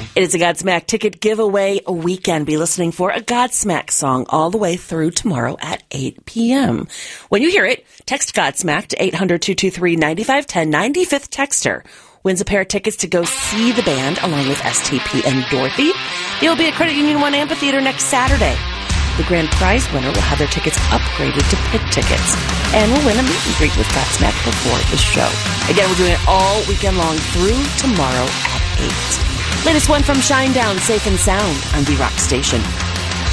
It is a Godsmack ticket giveaway weekend. Be listening for a Godsmack song all the way through tomorrow at 8 p.m. When you hear it, text Godsmack to 800-223-9510. 95th texter wins a pair of tickets to go see the band along with STP and Dorothy. They'll be at Credit Union One Amphitheater next Saturday. The grand prize winner will have their tickets upgraded to pit tickets and will win a meet and greet with Godsmack before the show. Again, we're doing it all weekend long through tomorrow at 8. Latest one from Shinedown, Safe and Sound on V-Rock Station.